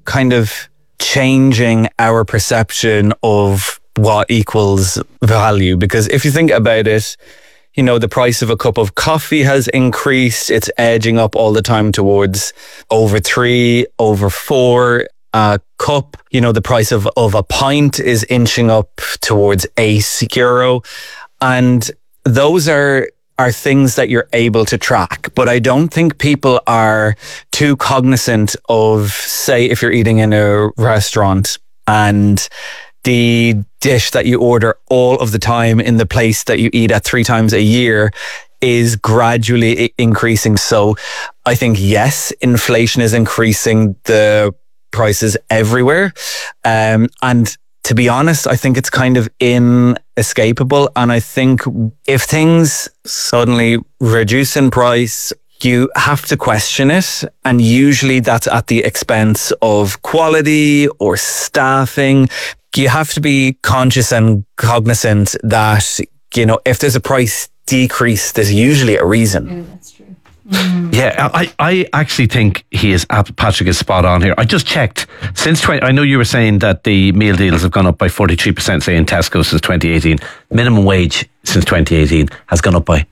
kind of changing our perception of what equals value. Because if you think about it, you know, the price of a cup of coffee has increased. It's edging up all the time towards over 3, over 4 a cup. You know, the price of a pint is inching up towards €8. And those are things that you're able to track. But I don't think people are too cognizant of, say, if you're eating in a restaurant and the dish that you order all of the time in the place that you eat at 3 times a year is gradually increasing. So I think, yes, inflation is increasing the prices everywhere. And to be honest, I think it's kind of inescapable. And I think if things suddenly reduce in price, you have to question it. And usually that's at the expense of quality or staffing. You have to be conscious and cognizant that, you know, if there's a price decrease, there's usually a reason. Yeah, that's true. Yeah, I actually think Patrick is spot on here. I just checked. I know you were saying that the meal deals have gone up by 43%, say in Tesco since 2018. Minimum wage since 2018 has gone up by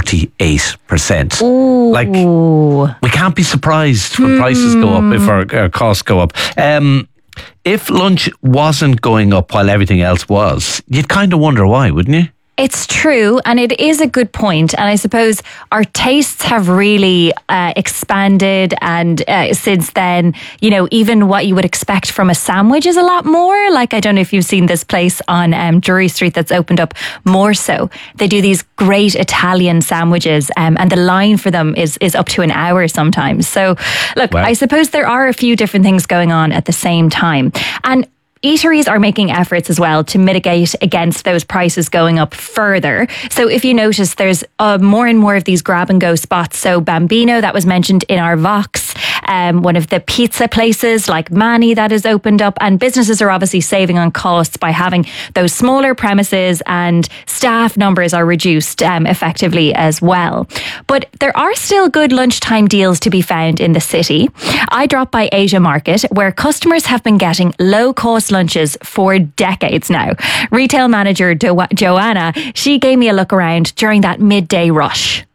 48%. Ooh. Like, we can't be surprised when prices go up, if our costs go up. If lunch wasn't going up while everything else was, you'd kind of wonder why, wouldn't you? It's true, and it is a good point. And I suppose our tastes have really expanded, and since then, you know, even what you would expect from a sandwich is a lot more. Like, I don't know if you've seen this place on Drury Street that's opened up more so. They do these great Italian sandwiches, and the line for them is up to an hour sometimes. So, look, wow. I suppose there are a few different things going on at the same time. And eateries are making efforts as well to mitigate against those prices going up further. So if you notice, there's more and more of these grab and go spots. So Bambino, that was mentioned in our Vox, one of the pizza places like Manny that has opened up, and businesses are obviously saving on costs by having those smaller premises, and staff numbers are reduced effectively as well. But there are still good lunchtime deals to be found in the city. I dropped by Asia Market, where customers have been getting low cost lunches for decades now. Retail manager Joanna, she gave me a look around during that midday rush.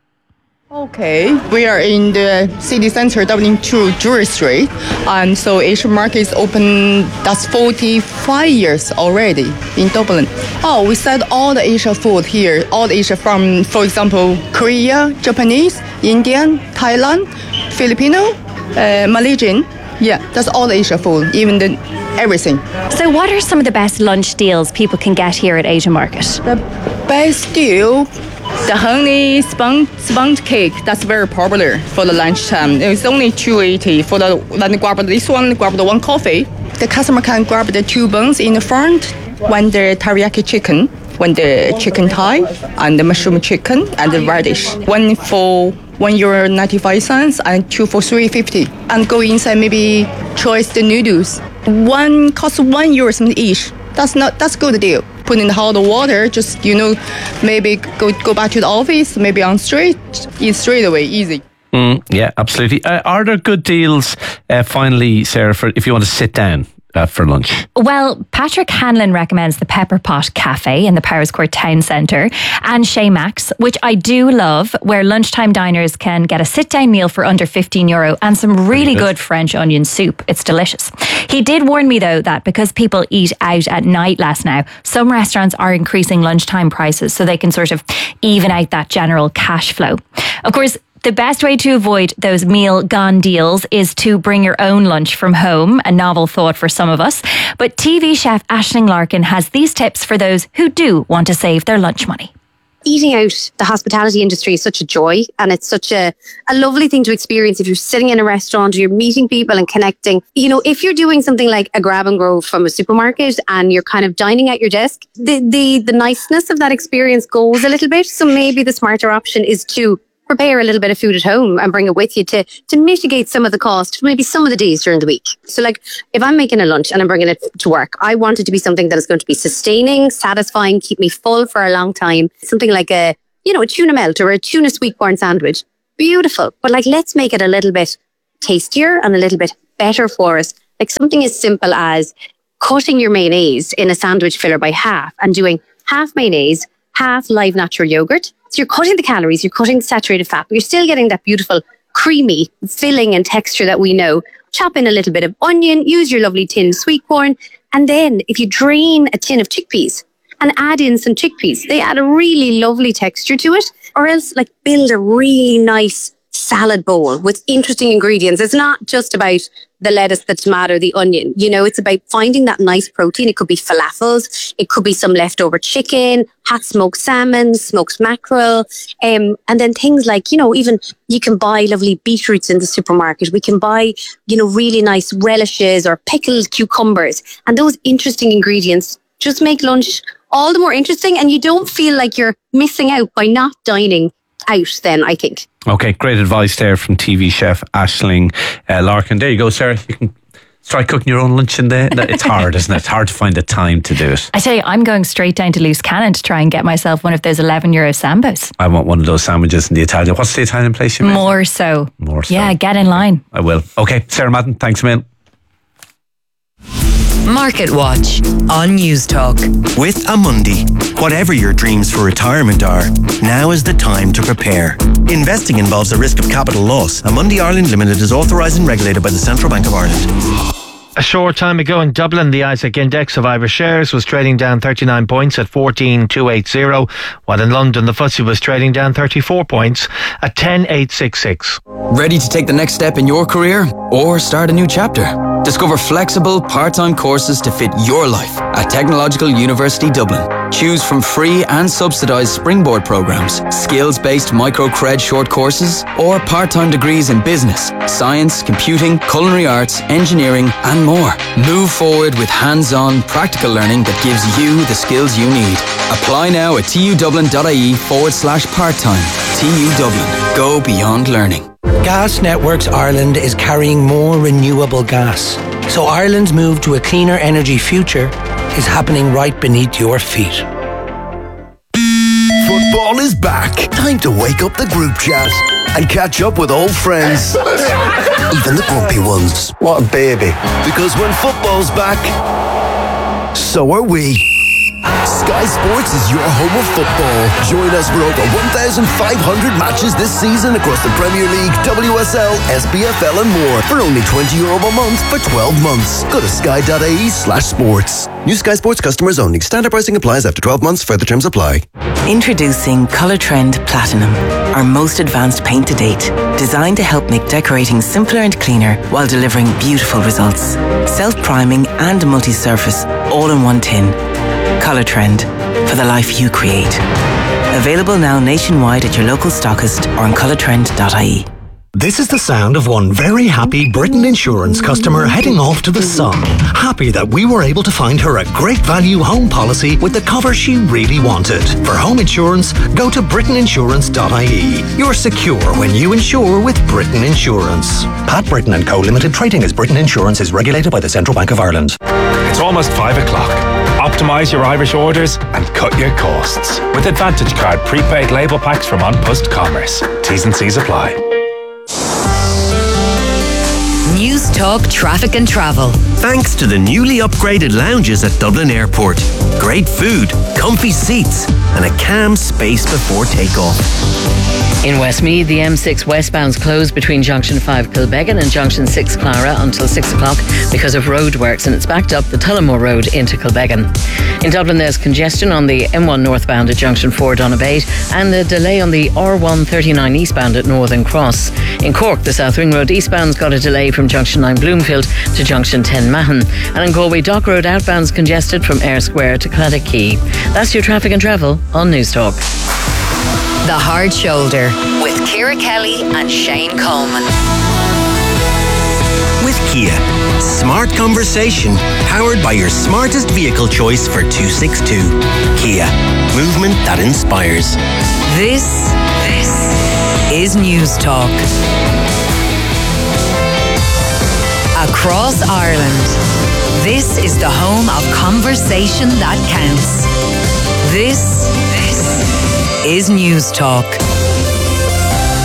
Okay, we are in the city center, Dublin 2, Drury Street, and so Asian Market is open, that's 45 years already in Dublin. Oh, we sell all the Asian food here, all the Asia from, for example, Korea, Japanese, Indian, Thailand, Filipino, Malaysian. Yeah, that's all the Asia food, even everything. So what are some of the best lunch deals people can get here at Asia Market? The best deal, the honey sponge cake, that's very popular for the lunchtime. It's only $2.80 for grab this one, grab the one coffee. The customer can grab the 2 buns in the front, one the teriyaki chicken, one the chicken thigh, and the mushroom chicken, and the radish. One for €1.95 and 2 for $3.50. And go inside, maybe choose the noodles. One costs €1 each. That's good deal. Put in the hot water, just, you know, maybe go back to the office, maybe on street, eat straight away, easy. Yeah, absolutely. Are there good deals, finally, Sarah, for if you want to sit down for lunch? Well, Patrick Hanlon recommends the Pepper Pot Cafe in the Powerscourt Town Centre, and Chez Max, which I do love, where lunchtime diners can get a sit-down meal for under €15 and some really good French onion soup. It's delicious. He did warn me, though, that because people eat out at night less now, some restaurants are increasing lunchtime prices so they can sort of even out that general cash flow. Of course, the best way to avoid those meal gone deals is to bring your own lunch from home, a novel thought for some of us. But TV chef Aisling Larkin has these tips for those who do want to save their lunch money. Eating out, the hospitality industry is such a joy, and it's such a lovely thing to experience if you're sitting in a restaurant, you're meeting people and connecting. You know, if you're doing something like a grab and go from a supermarket and you're kind of dining at your desk, the niceness of that experience goes a little bit. So maybe the smarter option is to prepare a little bit of food at home and bring it with you to mitigate some of the cost, maybe some of the days during the week. So like if I'm making a lunch and I'm bringing it to work, I want it to be something that is going to be sustaining, satisfying, keep me full for a long time. Something like a tuna melt or a tuna sweet corn sandwich. Beautiful. But like, let's make it a little bit tastier and a little bit better for us Like something as simple as cutting your mayonnaise in a sandwich filler by half and doing half mayonnaise, half live natural yogurt. So you're cutting the calories, you're cutting the saturated fat, but you're still getting that beautiful creamy filling and texture that we know. Chop in a little bit of onion, use your lovely tin sweet corn. And then if you drain a tin of chickpeas and add in some chickpeas, they add a really lovely texture to it. Or else like build a really nice salad bowl with interesting ingredients. It's not just about the lettuce, the tomato, the onion. You know, it's about finding that nice protein. It could be falafels. It could be some leftover chicken, hot smoked salmon, smoked mackerel. And then things like, you know, even you can buy lovely beetroots in the supermarket. We can buy, you know, really nice relishes or pickled cucumbers. And those interesting ingredients just make lunch all the more interesting. And you don't feel like you're missing out by not dining out then, I think. Okay, great advice there from TV chef Aisling Larkin. There you go, Sarah. You can try cooking your own lunch in there. It's hard, isn't it? It's hard to find the time to do it. I tell you, I'm going straight down to Loose Cannon to try and get myself one of those €11 sambos. I want one of those sandwiches in the Italian. What's the Italian place you made? More so. More so. Yeah, get in line. I will. Okay, Sarah Madden, thanks a million. Market Watch on News Talk. With Amundi, whatever your dreams for retirement are, now is the time to prepare. Investing involves a risk of capital loss. Amundi Ireland Limited is authorised and regulated by the Central Bank of Ireland. A short time ago in Dublin, the Isaac Index of Irish shares was trading down 39 points at 14,280, while in London the FTSE was trading down 34 points at 10,866. Ready to take the next step in your career or start a new chapter? Discover flexible, part-time courses to fit your life at Technological University Dublin. Choose from free and subsidised springboard programmes, skills-based micro-cred short courses, or part-time degrees in business, science, computing, culinary arts, engineering, and more. Move forward with hands-on, practical learning that gives you the skills you need. Apply now at tudublin.ie/part-time. TU Dublin. Go beyond learning. Gas Networks Ireland is carrying more renewable gas. So Ireland's move to a cleaner energy future is happening right beneath your feet. Football is back. Time to wake up the group chat and catch up with old friends. Even the grumpy ones. What a baby. Because when football's back, so are we. Sky Sports is your home of football. Join us for over 1,500 matches this season across the Premier League, WSL, SPFL and more for only €20 a month for 12 months. Go to sky.ie/sports. New Sky Sports customers only. Standard pricing applies after 12 months. Further terms apply. Introducing Colour Trend Platinum, our most advanced paint to date, designed to help make decorating simpler and cleaner while delivering beautiful results. Self-priming and multi-surface, all in one tin. Colour Trend, for the life you create. Available now nationwide at your local stockist or on colourtrend.ie. This is the sound of one very happy Britain Insurance customer heading off to the sun. Happy that we were able to find her a great value home policy with the cover she really wanted. For home insurance, go to britainiinsurance.ie. You're secure when you insure with Britain Insurance. Pat Britton & Co Limited, trading as Britain Insurance, is regulated by the Central Bank of Ireland. It's almost 5 o'clock. Optimise your Irish orders and cut your costs with Advantage Card prepaid label packs from An Post Commerce. T's and C's apply. News Talk Traffic and Travel. Thanks to the newly upgraded lounges at Dublin Airport. Great food, comfy seats, and a calm space before takeoff. In Westmeath, the M6 westbound's closed between Junction 5 Kilbeggan and Junction 6 Clara until 6 o'clock because of roadworks, and it's backed up the Tullamore Road into Kilbeggan. In Dublin, there's congestion on the M1 northbound at Junction 4 Donabate and a delay on the R139 eastbound at Northern Cross. In Cork, the South Ring Road eastbound's got a delay from Junction 9 Bloomfield to Junction 10 Mahon. And in Galway, Dock Road outbound's congested from Ayr Square to Claddock. That's your traffic and travel on News Talk. The Hard Shoulder with Ciara Kelly and Shane Coleman. With Kia, smart conversation powered by your smartest vehicle choice for 262. Kia, movement that inspires. This is News Talk. Across Ireland, this is the home of conversation that counts. This is News Talk.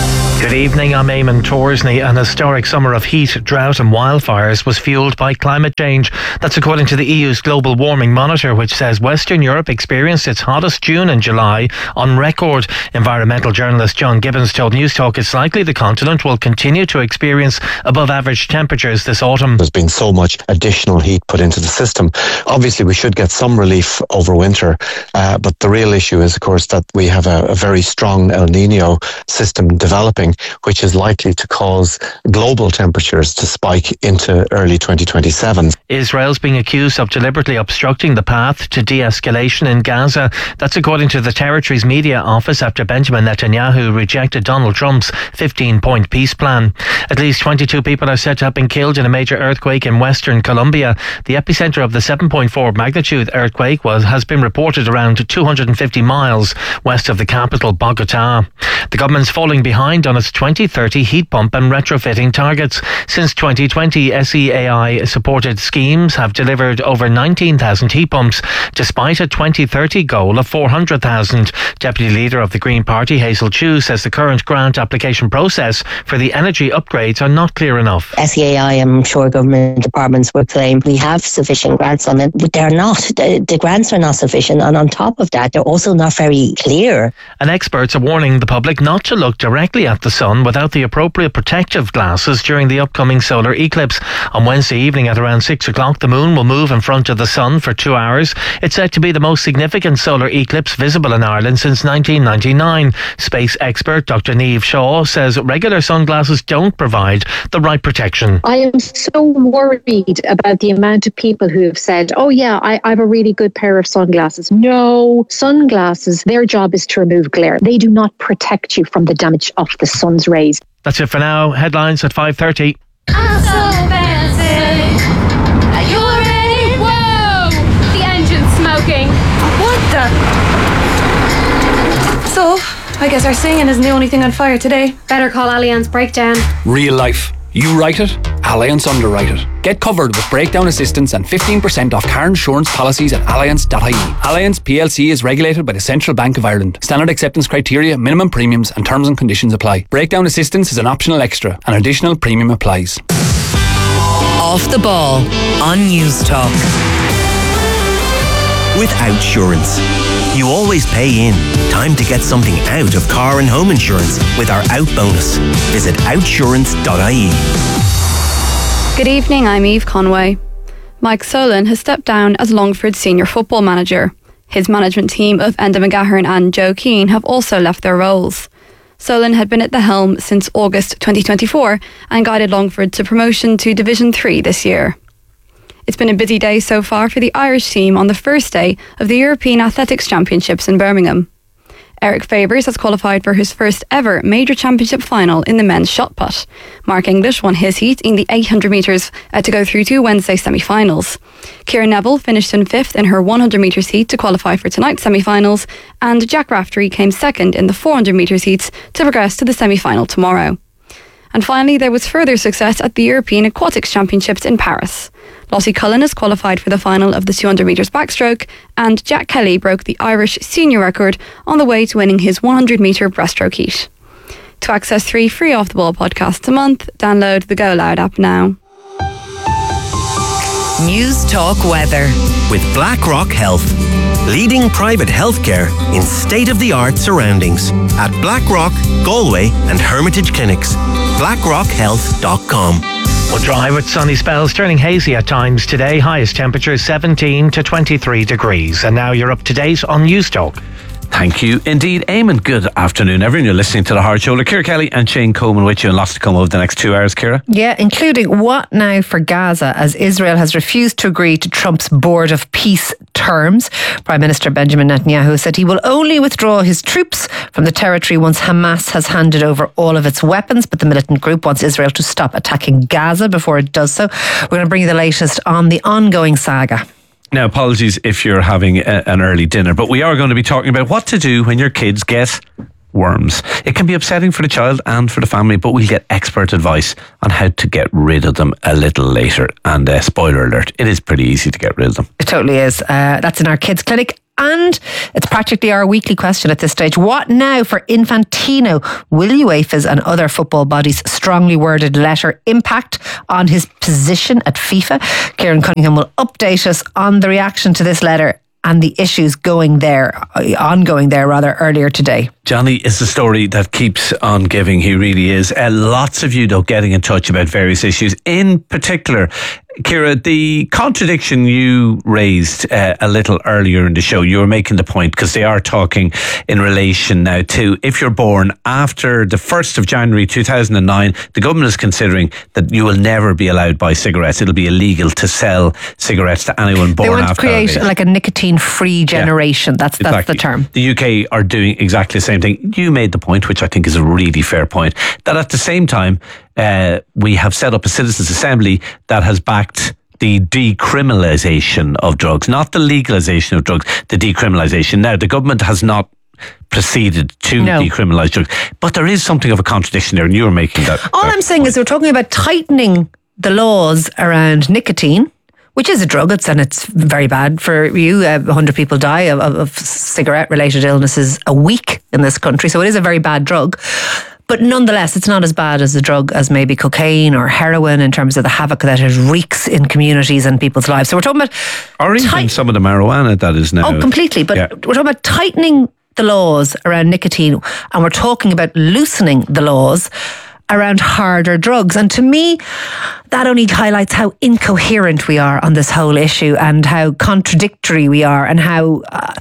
Good evening, I'm Eamon Torsney. An historic summer of heat, drought and wildfires was fuelled by climate change. That's according to the EU's Global Warming Monitor, which says Western Europe experienced its hottest June and July on record. Environmental journalist John Gibbons told News Talk it's likely the continent will continue to experience above average temperatures this autumn. There's been so much additional heat put into the system. Obviously, we should get some relief over winter, but the real issue is, of course, that we have a very strong El Nino system developing, which is likely to cause global temperatures to spike into early 2027. Israel's being accused of deliberately obstructing the path to de-escalation in Gaza. That's according to the territory's media office after Benjamin Netanyahu rejected Donald Trump's 15-point peace plan. At least 22 people are said to have been killed in a major earthquake in western Colombia. The epicenter of the 7.4 magnitude earthquake has been reported around 250 miles west of the capital, Bogota. The government's falling behind on its 2030 heat pump and retrofitting targets. Since 2020, SEAI-supported schemes have delivered over 19,000 heat pumps, despite a 2030 goal of 400,000. Deputy Leader of the Green Party, Hazel Chu, says the current grant application process for the energy upgrades are not clear enough. SEAI, I'm sure government departments will claim we have sufficient grants on it, but they're not. The grants are not sufficient, and on top of that, they're also not very clear. And experts are warning the public not to look directly at the sun without the appropriate protective glasses during the upcoming solar eclipse. On Wednesday evening at around 6 o'clock, the moon will move in front of the sun for 2 hours. It's said to be the most significant solar eclipse visible in Ireland since 1999. Space expert Dr. Niamh Shaw says regular sunglasses don't provide the right protection. I am so worried about the amount of people who have said, oh yeah, I have a really good pair of sunglasses. No, sunglasses, their job is to remove glare. They do not protect you from the damage of the sun's rays. That's it for now. Headlines at 5:30. I'm so fancy. Are you ready? Whoa! The engine's smoking. What the? So, I guess our singing isn't the only thing on fire today. Better call Allianz Breakdown. Real life. You write it, Allianz underwrite it. Get covered with breakdown assistance and 15% off car insurance policies at allianz.ie. Allianz PLC is regulated by the Central Bank of Ireland. Standard acceptance criteria, minimum premiums and terms and conditions apply. Breakdown assistance is an optional extra. An additional premium applies. Off the ball on News Talk. With Outsurance, you always pay in. Time to get something out of car and home insurance with our Out bonus. Visit outsurance.ie. Good evening, I'm Eve Conway. Mike Solon has stepped down as Longford's senior football manager. His management team of Enda McGahern and Joe Keane have also left their roles. Solon had been at the helm since August 2024 and guided Longford to promotion to Division 3 this year. It's been a busy day so far for the Irish team on the first day of the European Athletics Championships in Birmingham. Eric Fabers has qualified for his first ever major championship final in the men's shot put. Mark English won his heat in the 800 metres to go through to Wednesday semi-finals. Ciara Neville finished in 5th in her 100 metres heat to qualify for tonight's semi-finals, and Jack Raftery came 2nd in the 400 metres heats to progress to the semi-final tomorrow. And finally, there was further success at the European Aquatics Championships in Paris. Lottie Cullen has qualified for the final of the 200 metres backstroke, and Jack Kelly broke the Irish senior record on the way to winning his 100 metre breaststroke heat. To access 3 free Off the Ball podcasts a month, download the Go Loud app now. News Talk weather. With BlackRock Health. Leading private healthcare in state-of-the-art surroundings. At BlackRock, Galway and Hermitage Clinics. BlackRockHealth.com. Well, dry with sunny spells, turning hazy at times today. Highest temperature 17 to 23 degrees. And now you're up to date on News Talk. Thank you indeed, Eamon. Good afternoon, everyone. You're listening to The Hard Shoulder. Ciara Kelly and Shane Coleman with you, and lots to come over the next 2 hours, Ciara. Yeah, including what now for Gaza, as Israel has refused to agree to Trump's Board of Peace terms. Prime Minister Benjamin Netanyahu said he will only withdraw his troops from the territory once Hamas has handed over all of its weapons, but the militant group wants Israel to stop attacking Gaza before it does so. We're going to bring you the latest on the ongoing saga. Now, apologies if you're having an early dinner, but we are going to be talking about what to do when your kids get worms. It can be upsetting for the child and for the family, but we'll get expert advice on how to get rid of them a little later. And spoiler alert, it is pretty easy to get rid of them. It totally is. That's in our kids' clinic And it's practically our weekly question at this stage. What now for Infantino? Will UEFA's and other football bodies' strongly worded letter impact on his position at FIFA? Kieran Cunningham will update us on the reaction to this letter and the issues ongoing there earlier today. Johnny is the story that keeps on giving. He really is. Lots of you, though, getting in touch about various issues. In particular, Ciara, the contradiction you raised a little earlier in the show, you were making the point, because they are talking in relation now to if you're born after the 1st of January 2009, the government is considering that you will never be allowed to buy cigarettes. It'll be illegal to sell cigarettes to anyone born after. They want to create like a nicotine-free generation. Yeah, that's the term. The UK are doing exactly the same thing. You made the point, which I think is a really fair point, that at the same time, we have set up a citizens' assembly that has backed the decriminalisation of drugs, not the legalisation of drugs, the decriminalisation. Now, the government has not proceeded to decriminalise drugs, but there is something of a contradiction there, and you were making that. All I'm saying is we're talking about tightening the laws around nicotine, which is a drug, it's very bad for you. 100 people die of cigarette-related illnesses a week in this country, so it is a very bad drug. But nonetheless, it's not as bad as a drug as maybe cocaine or heroin in terms of the havoc that it wreaks in communities and people's lives. So we're talking about... Or even some of the marijuana that is now... Oh, completely. But we're talking about tightening the laws around nicotine, and we're talking about loosening the laws around harder drugs. And to me, that only highlights how incoherent we are on this whole issue and how contradictory we are and how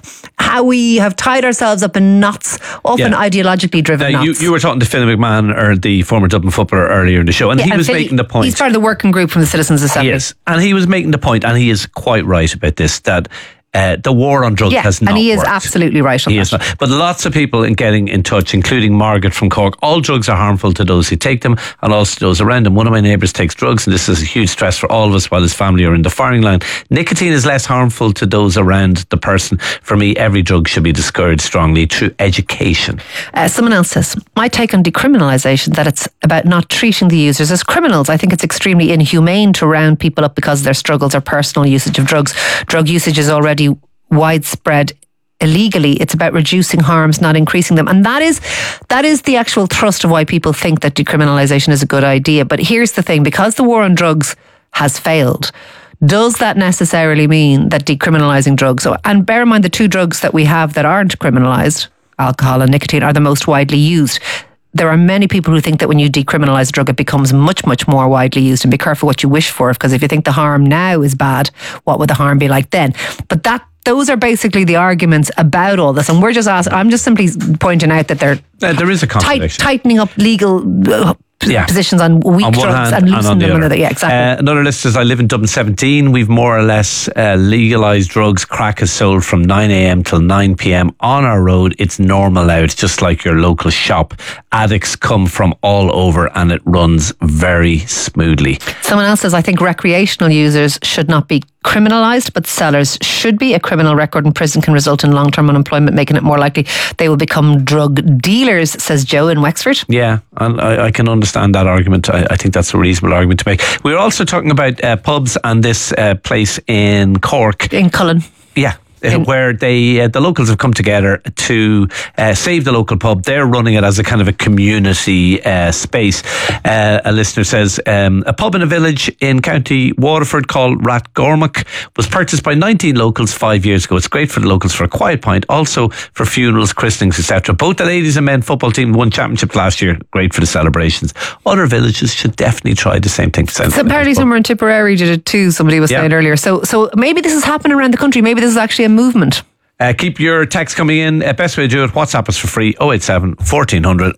we have tied ourselves up in knots, often ideologically driven knots. You were talking to Phil McMahon, or the former Dublin footballer, earlier in the show, and he was making the point. He's part of the working group from the Citizens' Assembly. Yes, and he was making the point, and he is quite right about this, that the war on drugs has not and he is worked. absolutely right on that. But lots of people in getting in touch, including Margaret from Cork, all drugs are harmful to those who take them and also to those around them. One of my neighbours takes drugs, and this is a huge stress for all of us while his family are in the firing line. Nicotine is less harmful to those around the person. For me, every drug should be discouraged strongly through education. Someone else says, my take on decriminalisation, that it's about not treating the users as criminals. I think it's extremely inhumane to round people up because of their struggles or personal usage of drugs. Drug usage is already widespread illegally. It's about reducing harms, not increasing them. And that is the actual thrust of why people think that decriminalisation is a good idea. But here's the thing, because the war on drugs has failed, does that necessarily mean that decriminalising drugs, and bear in mind the two drugs that we have that aren't criminalised, alcohol and nicotine, are the most widely used. There are many people who think that when you decriminalise a drug, it becomes much, much more widely used. And be careful what you wish for, because if you think the harm now is bad, what would the harm be like then? But those are basically the arguments about all this. And I'm just simply pointing out that there is a contradiction. Tightening up legal positions on weak drugs and loosening them on other. Yeah, exactly. Another list says, I live in Dublin 17. We've more or less legalised drugs. Crack is sold from 9 a.m. till 9 p.m. on our road. It's normal now. It's just like your local shop. Addicts come from all over and it runs very smoothly. Someone else says, I think recreational users should not be criminalised, but sellers should be. A criminal record in prison can result in long-term unemployment, making it more likely they will become drug dealers, says Joe in Wexford. Yeah, and I can understand that argument. I think that's a reasonable argument to make. We're also talking about pubs and this place in Cork. In Cullen. Yeah. Where the locals have come together to save the local pub. They're running it as a kind of a community space. A listener says, a pub in a village in County Waterford called Rathgormack was purchased by 19 locals 5 years ago. It's great for the locals for a quiet pint, also for funerals, christenings, etc. Both the ladies and men football team won championship last year. Great for the celebrations. Other villages should definitely try the same thing. So apparently somewhere in Tipperary did it too, somebody was saying earlier. So maybe this is happening around the country. Maybe this is actually a movement. Keep your text coming in. Best way to do it, WhatsApp us for free, 087 1400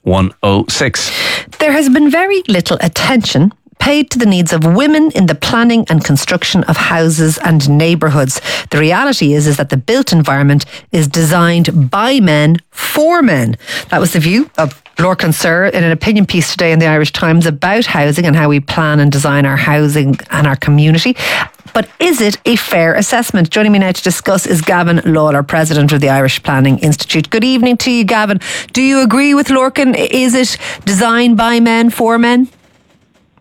106. There has been very little attention paid to the needs of women in the planning and construction of houses and neighbourhoods. The reality is that the built environment is designed by men for men. That was the view of Lorcan Sir in an opinion piece today in the Irish Times about housing and how we plan and design our housing and our community. But is it a fair assessment? Joining me now to discuss is Gavin Lawler, President of the Irish Planning Institute. Good evening to you, Gavin. Do you agree with Lorcan? Is it designed by men for men?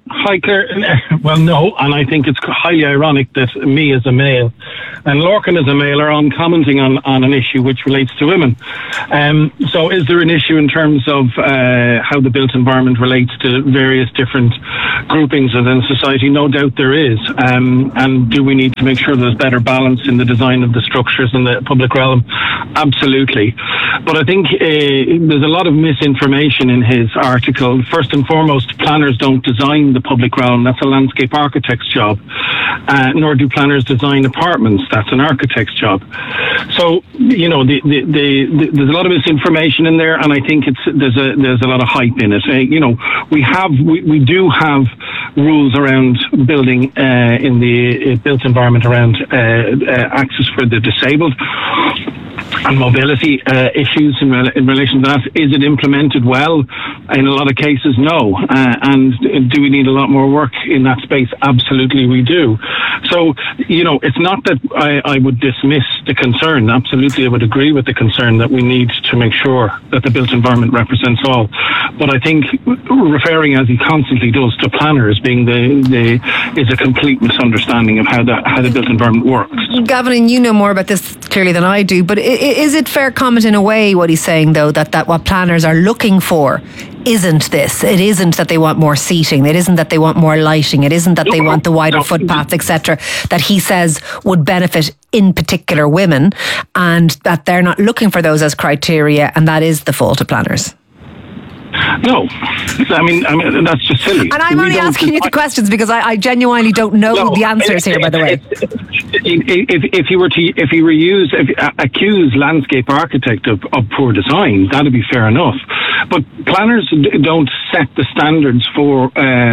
Hi, Claire. Well, no, and I think it's highly ironic that me as a male and Lorcan as a male are on commenting on an issue which relates to women. So is there an issue in terms of how the built environment relates to various different groupings within society? No doubt there is. And do we need to make sure there's better balance in the design of the structures in the public realm? Absolutely. But I think there's a lot of misinformation in his article. First and foremost, planners don't design the public realm. That's a landscape architect's job. Nor do planners design apartments. That's an architect's job. So, you know, there's a lot of misinformation in there, and I think there's a lot of hype in it. You know, we do have rules around building in the built environment around access for the disabled and mobility issues in relation to that. Is it implemented well? In a lot of cases, no. And do we need a lot more work in that space? Absolutely we do. So, you know, it's not that I would dismiss the concern. Absolutely, I would agree with the concern that we need to make sure that the built environment represents all. But I think referring, as he constantly does, to planners being is a complete misunderstanding of how the built environment works. Gavin, you know more about this clearly than I do, but is it fair comment in a way what he's saying, though, that what planners are looking for isn't this? It isn't that they want more seating, it isn't that they want more lighting, it isn't that they want the wider footpaths, etc., that he says would benefit in particular women, and that they're not looking for those as criteria, and that is the fault of planners? No, I mean that's just silly. And I'm only asking you the questions because I genuinely don't know the answers here. By the way, if you were to accuse landscape architect of poor design, that'd be fair enough. But planners don't set the standards for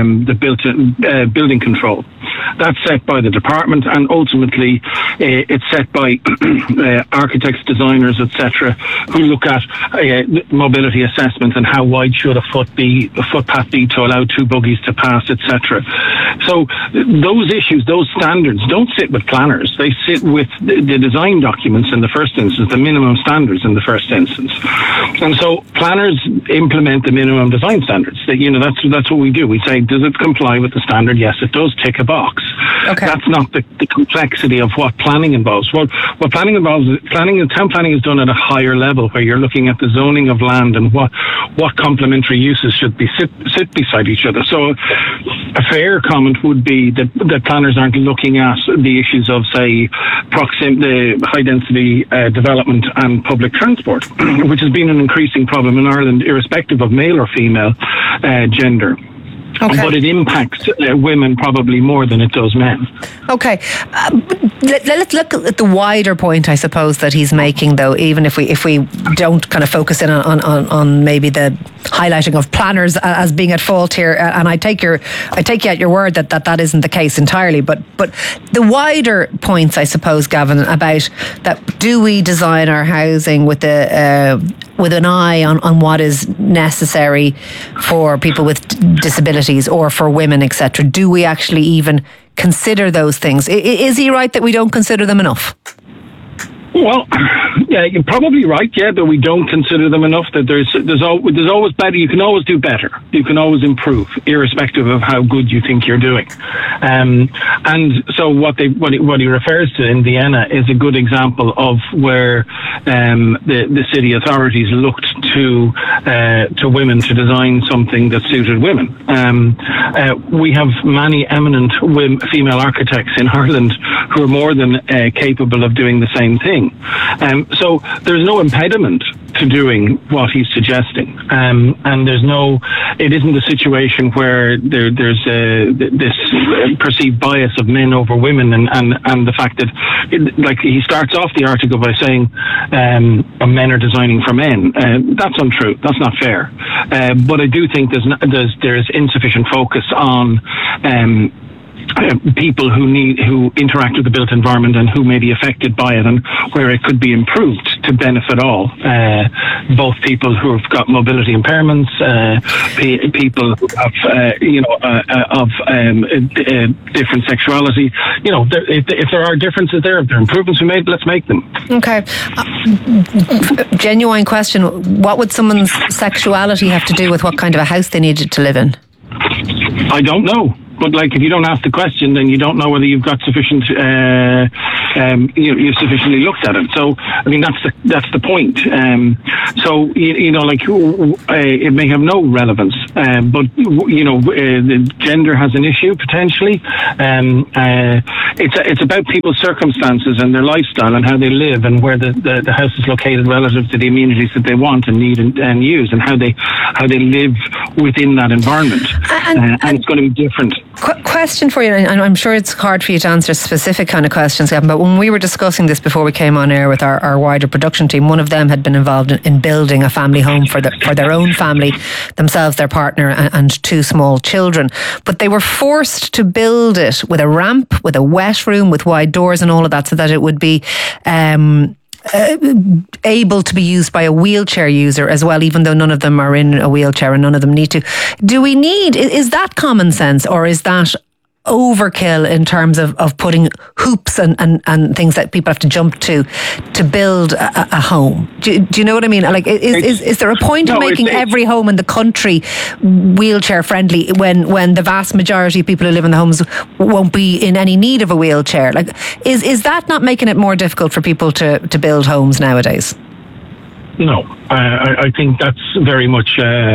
the building control. That's set by the department, and ultimately it's set by architects, designers, etc., who look at mobility assessments and how wide should a footpath be to allow two buggies to pass, etc. So those issues, those standards, don't sit with planners. They sit with the design documents in the first instance, the minimum standards in the first instance. And so planners implement the minimum design standards. That's what we do. We say, does it comply with the standard? Yes, it does. Tick a box. Okay. That's not the complexity of what planning involves. What planning involves, town planning is done at a higher level, where you're looking at the zoning of land and what complementary uses should be sit beside each other. So a fair comment would be that planners aren't looking at the issues of, say, the high density development and public transport, which has been an increasing problem in Ireland, irrespective of male or female gender. Okay. But it impacts women probably more than it does men. Okay. Let's look at the wider point, I suppose, that he's making, though, even if we don't kind of focus in on maybe the highlighting of planners as being at fault here. And I take you at your word that isn't the case entirely. But the wider points, I suppose, Gavin, about that, do we design our housing with an eye on what is necessary for people with disabilities or for women, etc.? Do we actually even consider those things? Is he right that we don't consider them enough? Well, yeah, you're probably right. Yeah, that we don't consider them enough. That there's always better. You can always do better. You can always improve, irrespective of how good you think you're doing. And so what he refers to in Vienna is a good example of where the city authorities looked to women to design something that suited women. We have many eminent female architects in Ireland who are more than capable of doing the same thing. So there's no impediment to doing what he's suggesting, and it isn't a situation where there's this perceived bias of men over women, and the fact that like he starts off the article by saying men are designing for men. That's untrue. That's not fair. But I do think there's insufficient focus on people who interact with the built environment and who may be affected by it, and where it could be improved to benefit all, both people who have got mobility impairments, people who have of different sexuality. If there are differences there, if there are improvements we made, let's make them. Okay. Genuine question: what would someone's sexuality have to do with what kind of a house they needed to live in? I don't know. But like, if you don't ask the question, then you don't know whether you've got sufficient, you've sufficiently looked at it. So, I mean, that's the point. So, it may have no relevance, but the gender has an issue potentially. It's about people's circumstances and their lifestyle and how they live and where the house is located relative to the amenities that they want and need and use, and how they live within that environment. And it's going to be different. Question for you, and I'm sure it's hard for you to answer specific kind of questions, Gavin, but when we were discussing this before we came on air with our wider production team, one of them had been involved in building a family home for their own family, themselves, their partner, and 2 small children. But they were forced to build it with a ramp, with a wet room, with wide doors and all of that, so that it would be able to be used by a wheelchair user as well, even though none of them are in a wheelchair and none of them need to. Is that common sense, or is that overkill in terms of putting hoops and things that people have to jump to build a home? Do you know what I mean? Like, is there a point in making every home in the country wheelchair friendly when the vast majority of people who live in the homes won't be in any need of a wheelchair? Like, is that not making it more difficult for people to build homes nowadays? No, I think that's very much,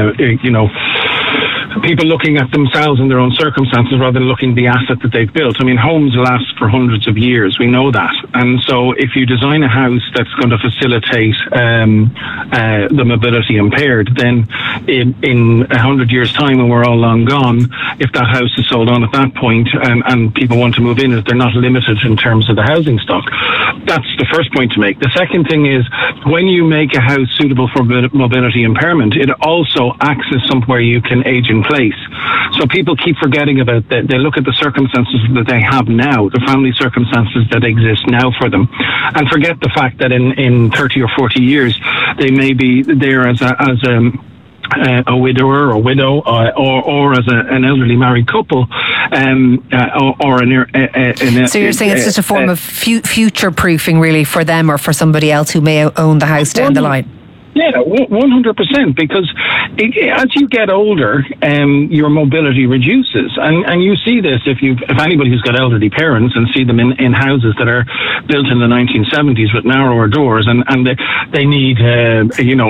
people looking at themselves and their own circumstances rather than looking at the asset that they've built. I mean, homes last for hundreds of years. We know that. And so if you design a house that's going to facilitate the mobility impaired, then in 100 years' time, when we're all long gone, if that house is sold on at that point and people want to move in, they're not limited in terms of the housing stock. That's the first point to make. The second thing is, when you make a house suitable for mobility impairment, it also acts as somewhere you can age in place. So people keep forgetting about that. They look at the circumstances that they have now, the family circumstances that exist now for them, and forget the fact that in 30 or 40 years they may be there as a widower or widow, or as an elderly married couple, so you're saying it's just a form of future proofing, really, for them or for somebody else who may own the house down the line. Yeah, 100%, because as you get older, your mobility reduces, and you see this if anybody who's got elderly parents and see them in houses that are built in the 1970s with narrower doors, and they need a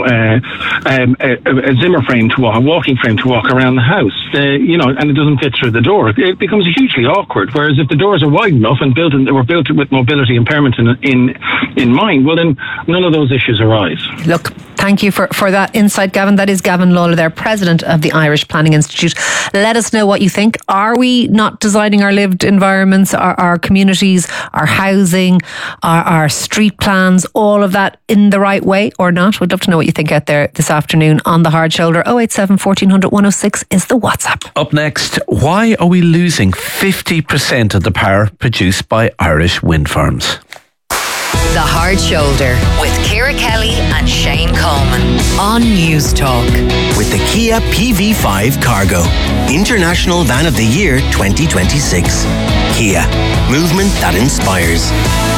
Zimmer frame to walk, a walking frame to walk around the house, and it doesn't fit through the door. It becomes hugely awkward. Whereas if the doors are wide enough and they were built with mobility impairment in mind, well then none of those issues arise. Look, thank you for that insight, Gavin. That is Gavin Lawler there, President of the Irish Planning Institute. Let us know what you think. Are we not designing our lived environments, our communities, our housing, our street plans, all of that in the right way or not? We'd love to know what you think out there this afternoon on The Hard Shoulder. 087 1400 106 is the WhatsApp. Up next, why are we losing 50% of the power produced by Irish wind farms? The Hard Shoulder with Ciara Kelly and Shane Coleman on News Talk. With the Kia PV5 Cargo, International Van of the Year 2026. Kia, movement that inspires.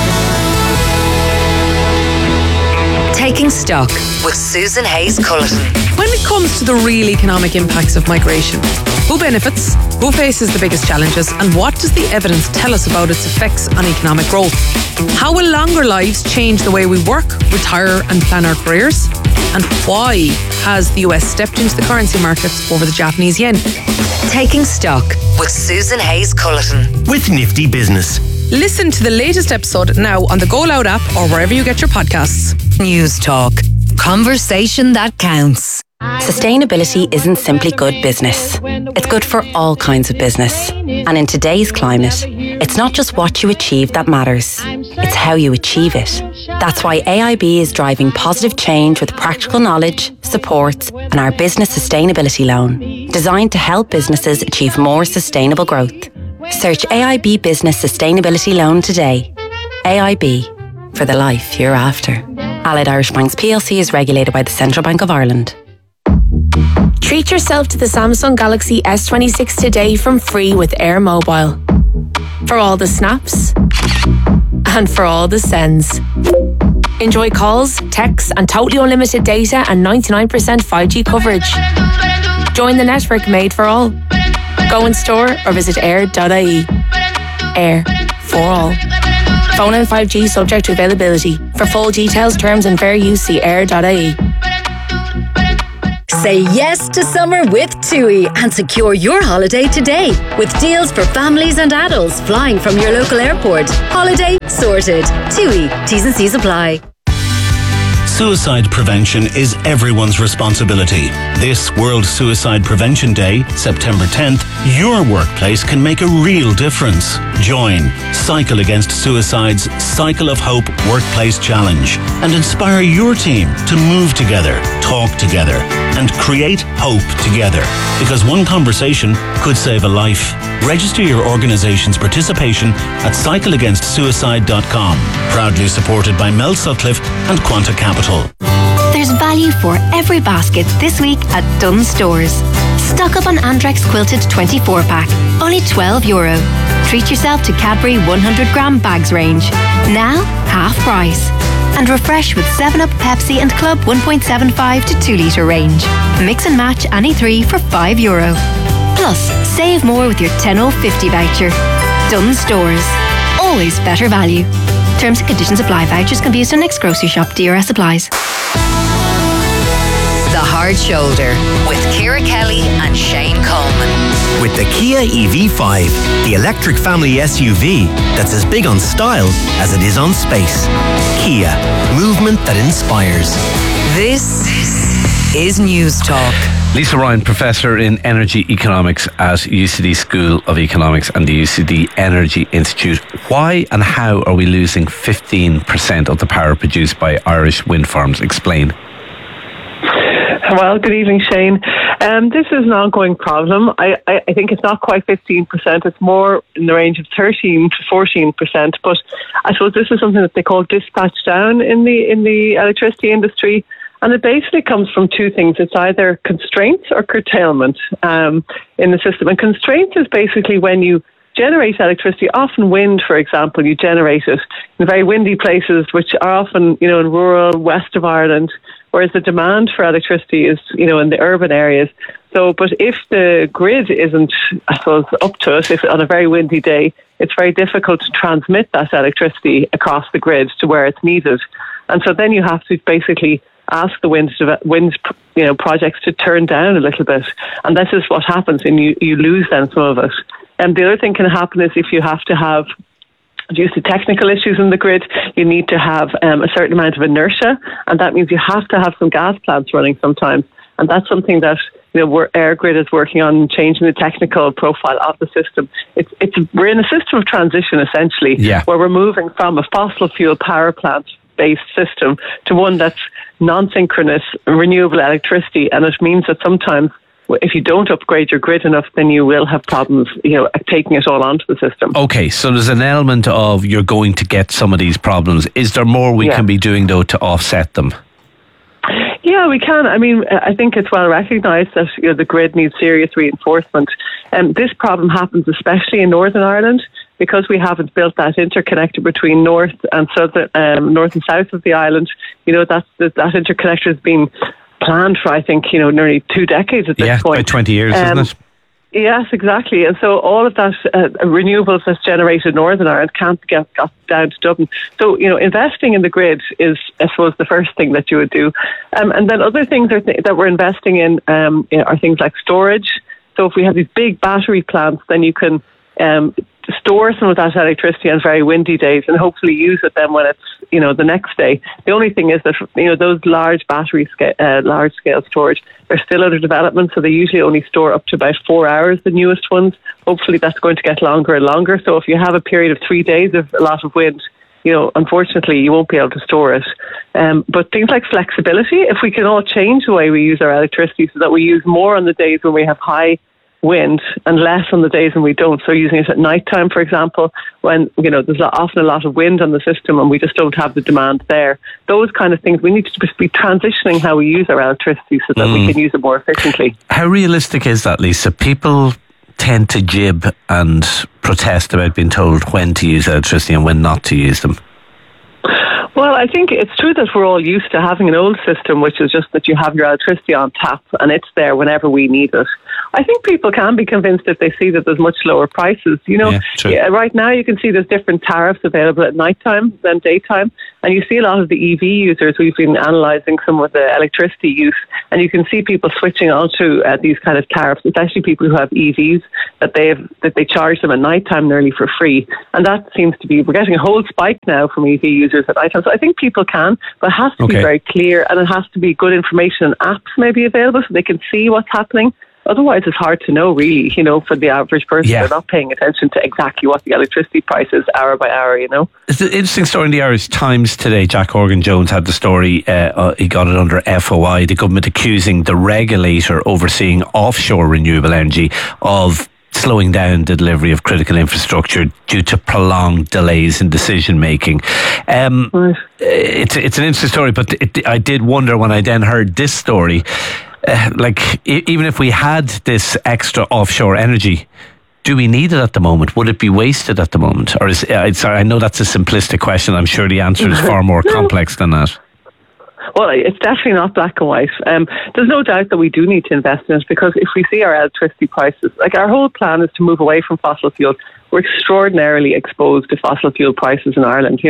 Taking Stock with Susan Hayes-Culleton. When it comes to the real economic impacts of migration, who benefits, who faces the biggest challenges, and what does the evidence tell us about its effects on economic growth? How will longer lives change the way we work, retire and plan our careers? And why has the US stepped into the currency markets over the Japanese yen? Taking Stock with Susan Hayes-Culleton. With Nifty Business. Listen to the latest episode now on the Go Loud app or wherever you get your podcasts. News Talk. Conversation that counts. Sustainability isn't simply good business. It's good for all kinds of business. And in today's climate, it's not just what you achieve that matters. It's how you achieve it. That's why AIB is driving positive change with practical knowledge, support, and our business sustainability loan, designed to help businesses achieve more sustainable growth. Search AIB Business Sustainability Loan today. AIB, for the life you're after. Allied Irish Banks plc is regulated by the Central Bank of Ireland. Treat yourself to the Samsung Galaxy S26 today from free with Air Mobile. For all the snaps and for all the sends. Enjoy calls, texts and totally unlimited data and 99% 5G coverage. Join the network made for all. Go in store or visit air.ie. Air for all. Phone and 5G subject to availability. For full details, terms and fair use, see air.ie. Say yes to summer with TUI and secure your holiday today with deals for families and adults flying from your local airport. Holiday sorted. TUI. T's and C's apply. Suicide prevention is everyone's responsibility. This World Suicide Prevention Day, September 10th, your workplace can make a real difference. Join Cycle Against Suicide's Cycle of Hope Workplace Challenge and inspire your team to move together, talk together, and create hope together. Because one conversation could save a life. Register your organisation's participation at cycleagainstsuicide.com. Proudly supported by Mel Sutcliffe and Quanta Capital. There's value for every basket this week at Dunnes Stores. Stock up on Andrex Quilted 24-pack, only €12. Treat yourself to Cadbury 100-gram bags range, now half price. And refresh with 7-Up, Pepsi and Club 1.75 to 2 litre range. Mix and match any 3 for €5. Plus, save more with your 10/50 voucher. Dunnes Stores. Always better value. Terms and conditions apply. Vouchers can be used on next grocery shop. DRS applies. The Hard Shoulder with Ciara Kelly and Shane Coleman. With the Kia EV5, the electric family SUV that's as big on style as it is on space. Kia, movement that inspires. This is News Talk. Lisa Ryan, Professor in Energy Economics at UCD School of Economics and the UCD Energy Institute. Why and how are we losing 15% of the power produced by Irish wind farms? Explain. Well, good evening, Shane. This is an ongoing problem. I think it's not quite 15%. It's more in the range of 13 to 14%. But I suppose this is something that they call dispatch down in the electricity industry. And it basically comes from two things. It's either constraints or curtailment in the system. And constraints is basically when you generate electricity, often wind, for example, you generate it in very windy places, which are often, in rural west of Ireland, whereas the demand for electricity is, in the urban areas. So, but if the grid isn't, I suppose, up to it, if on a very windy day, it's very difficult to transmit that electricity across the grid to where it's needed. And so then you have to basically ask the wind projects to turn down a little bit. And this is what happens, and you lose then some of it. And the other thing can happen is if you have to have, due to technical issues in the grid, you need to have a certain amount of inertia, and that means you have to have some gas plants running sometimes. And that's something that EirGrid is working on, changing the technical profile of the system. We're in a system of transition essentially, where we're moving from a fossil fuel power plant based system to one that's non-synchronous renewable electricity, and it means that sometimes if you don't upgrade your grid enough, then you will have problems, taking it all onto the system. Okay, so there's an element of you're going to get some of these problems. Is there more we can be doing, though, to offset them? Yeah, we can. I mean, I think it's well recognised that the grid needs serious reinforcement. And this problem happens especially in Northern Ireland because we haven't built that interconnector between north and south of the island. That interconnector has been planned for, I think, nearly 2 decades at this point. Yeah, about 20 years, isn't it? Yes, exactly. And so all of that renewables that's generated in Northern Ireland can't get got down to Dublin. So, investing in the grid is, I suppose, the first thing that you would do. And then other things that we're investing in are things like storage. So if we have these big battery plants, then you can store some of that electricity on very windy days and hopefully use it then when it's, the next day. The only thing is that, those large large scale storage, they're still under development, so they usually only store up to about 4 hours, the newest ones. Hopefully that's going to get longer and longer. So if you have a period of 3 days of a lot of wind, unfortunately you won't be able to store it. But things like flexibility, if we can all change the way we use our electricity so that we use more on the days when we have high wind and less on the days when we don't. So using it at night time, for example, when there's often a lot of wind on the system and we just don't have the demand there. Those kind of things, we need to be transitioning how we use our electricity so that we can use it more efficiently. How realistic is that, Lisa? People tend to jib and protest about being told when to use electricity and when not to use them. Well, I think it's true that we're all used to having an old system, which is just that you have your electricity on tap and it's there whenever we need it. I think people can be convinced if they see that there's much lower prices. Right now you can see there's different tariffs available at nighttime than daytime. And you see a lot of the EV users. We've been analysing some of the electricity use, and you can see people switching onto these kind of tariffs, especially people who have EVs, that they charge them at nighttime nearly for free. And that seems to be, we're getting a whole spike now from EV users at nighttime. So I think people can, but it has to be very clear, and it has to be good information and apps maybe available so they can see what's happening. Otherwise, it's hard to know, really, for the average person. They're not paying attention to exactly what the electricity price is hour by hour, It's an interesting story in the Irish Times today. Jack Horgan-Jones had the story, he got it under FOI, the government accusing the regulator overseeing offshore renewable energy of slowing down the delivery of critical infrastructure due to prolonged delays in decision making. It's an interesting story, but I did wonder when I then heard this story, even if we had this extra offshore energy, do we need it at the moment? Would it be wasted at the moment? Or I know that's a simplistic question. I'm sure the answer is far more complex than that. Well, it's definitely not black and white. There's no doubt that we do need to invest in it, because if we see our electricity prices, our whole plan is to move away from fossil fuels. We're extraordinarily exposed to fossil fuel prices in Ireland.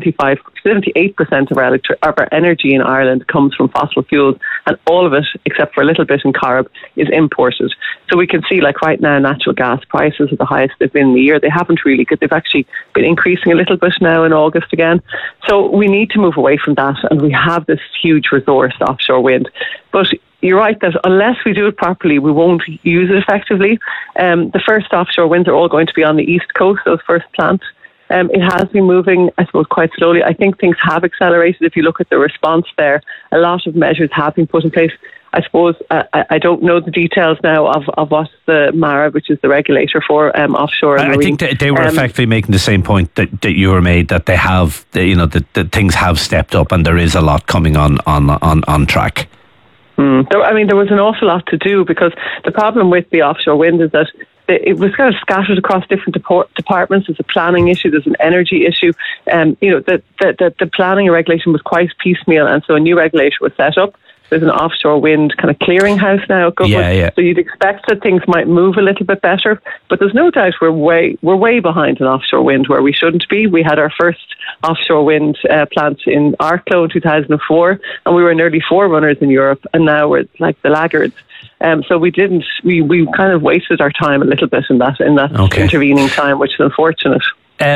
78% of our energy in Ireland comes from fossil fuels, and all of it, except for a little bit in Corrib, is imported. So we can see, right now, natural gas prices are the highest they've been in the year. They haven't really, they've actually been increasing a little bit now in August again. So we need to move away from that, and we have this huge resource, offshore wind. But you're right that unless we do it properly, we won't use it effectively. The first offshore winds are all going to be on the east coast, those first plants. It has been moving, I suppose, quite slowly. I think things have accelerated. If you look at the response there, a lot of measures have been put in place. I suppose I don't know the details now of what the MARA, which is the regulator for offshore. And I think they were effectively making the same point that you were made, that they have, that things have stepped up and there is a lot coming on track. There was an awful lot to do, because the problem with the offshore wind is that it was kind of scattered across different departments. There's a planning issue, there's an energy issue. The planning and regulation was quite piecemeal, and so a new regulator was set up. There's an offshore wind kind of clearinghouse now at government. So you'd expect that things might move a little bit better, but there's no doubt we're way behind in offshore wind where we shouldn't be. We had our first offshore wind plant in Arklow in 2004, and we were nearly forerunners in Europe, and now we're like the laggards. So we kind of wasted our time a little bit in that intervening time, which is unfortunate.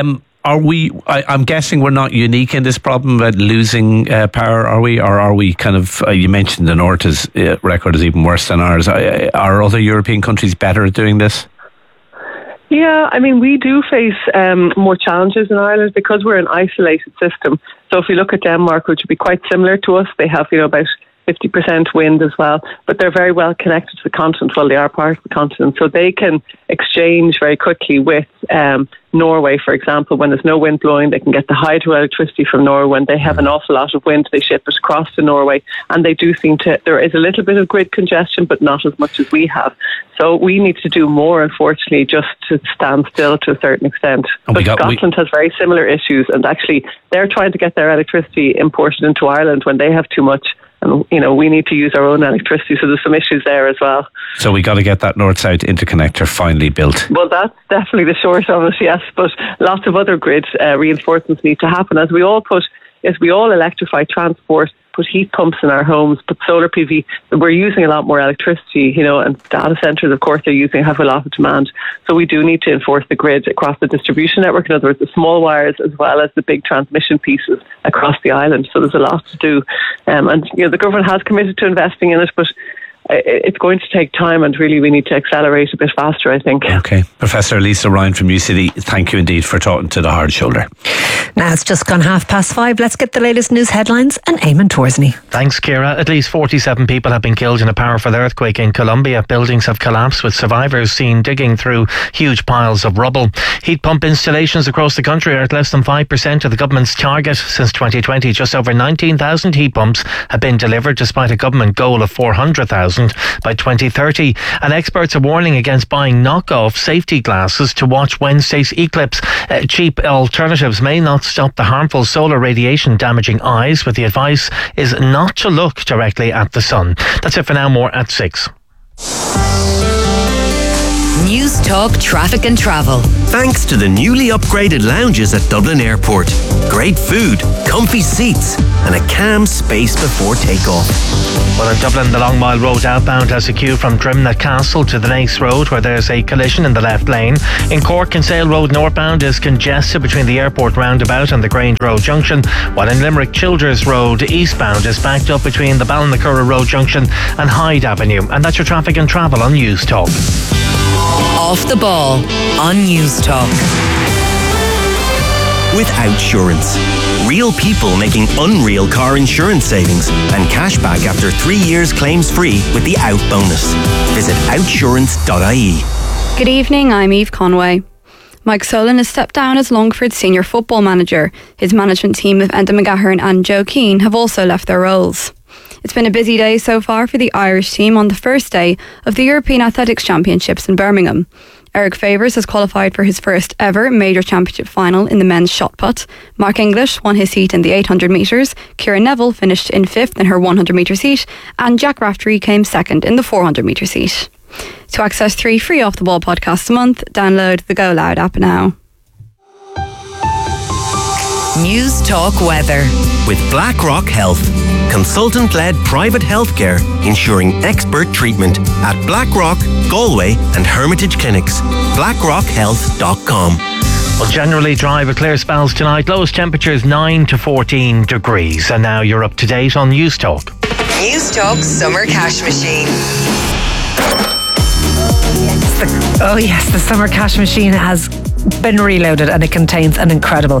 I'm guessing we're not unique in this problem about losing power, are we? Or are we kind of, you mentioned the Norta's record is even worse than ours. Are other European countries better at doing this? Yeah, we do face more challenges in Ireland because we're an isolated system. So if you look at Denmark, which would be quite similar to us, they have, about 50% wind as well, but they're very well connected to the continent. Well, they are part of the continent, so they can exchange very quickly with Norway, for example. When there's no wind blowing, they can get the hydroelectricity from Norway. When they have an awful lot of wind, they ship it across to Norway, and they do seem to, there is a little bit of grid congestion, but not as much as we have. So we need to do more, unfortunately, just to stand still to a certain extent. But Scotland has very similar issues, and actually they're trying to get their electricity imported into Ireland when they have too much. And, we need to use our own electricity, so there's some issues there as well. So we got to get that north-south interconnector finally built. Well, that's definitely the short of it, yes. But lots of other grid reinforcements need to happen. As we all electrify transport, put heat pumps in our homes, put solar PV, we're using a lot more electricity, and data centres, of course, have a lot of demand. So we do need to enforce the grid across the distribution network, in other words, the small wires as well as the big transmission pieces across the island. So there's a lot to do. The government has committed to investing in it, but it's going to take time, and really we need to accelerate a bit faster, I think. Okay. Professor Lisa Ryan from UCD, thank you indeed for talking to The Hard Shoulder. Now it's just gone 5:30. Let's get the latest news headlines and Eamon Torsney. Thanks, Ciara. At least 47 people have been killed in a powerful earthquake in Colombia. Buildings have collapsed, with survivors seen digging through huge piles of rubble. Heat pump installations across the country are at less than 5% of the government's target. Since 2020, just over 19,000 heat pumps have been delivered, despite a government goal of 400,000. 50,000 by 2030. And experts are warning against buying knockoff safety glasses to watch Wednesday's eclipse. Cheap alternatives may not stop the harmful solar radiation damaging eyes, but the advice is not to look directly at the sun. That's it for now. More at 6. News Talk Traffic and Travel. Thanks to the newly upgraded lounges at Dublin Airport. Great food, comfy seats, and a calm space before takeoff. Well, in Dublin, the Long Mile Road outbound has a queue from Drimnagh Castle to the Nace Road, where there's a collision in the left lane. In Cork, Kinsale Road northbound is congested between the airport roundabout and the Grange Road junction, while in Limerick, Childers Road eastbound is backed up between the Ballinacurra Road junction and Hyde Avenue. And that's your traffic and travel on News Talk. Off the ball on News Talk. With Outsurance. Real people making unreal car insurance savings and cash back after 3 years claims free with the Out bonus. Visit outsurance.ie. Good evening, I'm Eve Conway. Mike Solan has stepped down as Longford's senior football manager. His management team of Enda McGahern and Joe Keane have also left their roles. It's been a busy day so far for the Irish team on the first day of the European Athletics Championships in Birmingham. Eric Favours has qualified for his first ever major championship final in the men's shot put. Mark English won his heat in the 800 metres, Ciara Neville finished in 5th in her 100 metre heat, and Jack Raftery came 2nd in the 400 metre heat. To access 3 free Off the Ball podcasts a month, download the Go Loud app now. News Talk Weather. With BlackRock Health. Consultant-led private healthcare ensuring expert treatment at BlackRock, Galway and Hermitage Clinics. BlackRockHealth.com. Well, generally dry with clear spells tonight. Lowest temperatures 9 to 14 degrees. And now you're up to date on News Talk. News Talk Summer Cash Machine. Oh yes, the Summer Cash Machine has been reloaded and it contains an incredible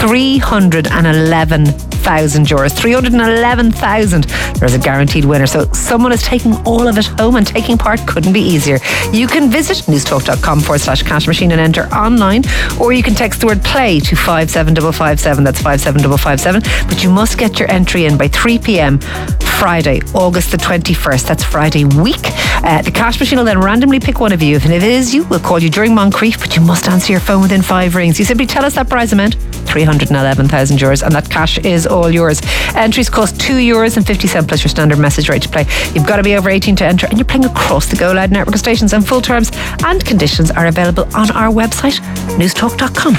311,000 euros. 311,000. There's a guaranteed winner. So someone is taking all of it home, and taking part couldn't be easier. You can visit newstalk.com/cash machine and enter online, or you can text the word play to 57557. That's 57557. But you must get your entry in by 3 p.m. Friday, August the 21st. That's Friday week. The cash machine will then randomly pick one of you. If it is you, we'll call you during Moncrief, but you must answer your phone within 5 rings. You simply tell us that prize amount, 311,000 euros, and that cash is all yours. Entries cost €2.50 plus your standard message rate to play. You've got to be over 18 to enter, and you're playing across the Go Loud network of stations, and full terms and conditions are available on our website, newstalk.com.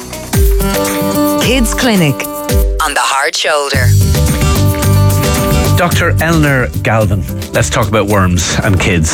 Kids Clinic on the Hard Shoulder. Dr. Eleanor Galvin, let's talk about worms and kids.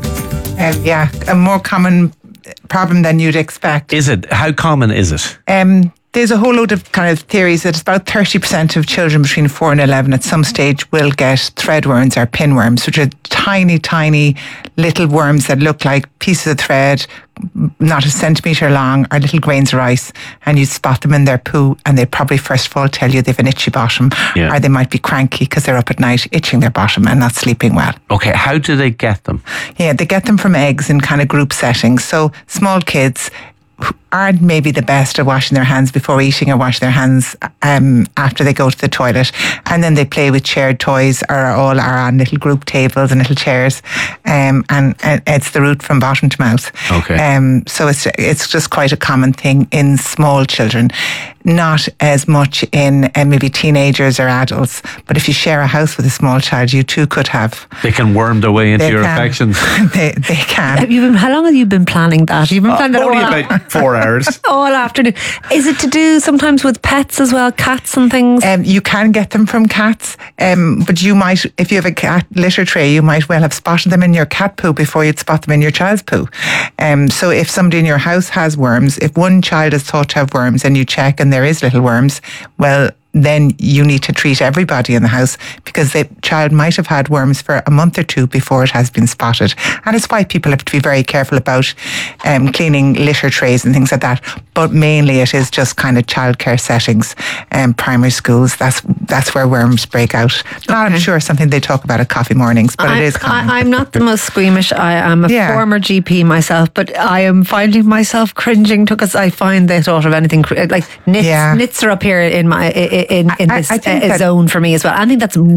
Yeah, a more common problem than you'd expect. Is it? How common is it? There's a whole load of kind of theories that it's about 30% of children between 4 and 11 at some stage will get threadworms or pinworms, which are tiny, tiny little worms that look like pieces of thread, not a centimetre long, or little grains of rice, and you spot them in their poo, and they probably first of all tell you they've an itchy bottom, or they might be cranky because they're up at night itching their bottom and not sleeping well. Okay, how do they get them? Yeah, they get them from eggs in kind of group settings. So small kids aren't maybe the best at washing their hands before eating, or wash their hands after they go to the toilet, and then they play with shared toys, or all are on little group tables and little chairs, and it's the route from bottom to mouth. Okay. So it's just quite a common thing in small children. Not as much in maybe teenagers or adults, but if you share a house with a small child, you too could have. They can worm their way into your affections. They can. How long have you been planning that? You've been planning that only about 4 hours. All afternoon. Is it to do sometimes with pets as well, cats and things? You can get them from cats, but you might, if you have a cat litter tray, you might well have spotted them in your cat poo before you'd spot them in your child's poo. So if somebody in your house has worms, if one child is thought to have worms and you check and there is little worms, well, then you need to treat everybody in the house, because the child might have had worms for a month or two before it has been spotted. And it's why people have to be very careful about cleaning litter trays and things like that. But mainly it is just kind of childcare settings, primary schools. That's where worms break out. Not, I'm sure, something they talk about at coffee mornings, but it is common. I'm not the most squeamish. I am a former GP myself, but I am finding myself cringing because I find the thought of anything like nits are up here in my in this zone for me as well. I think that's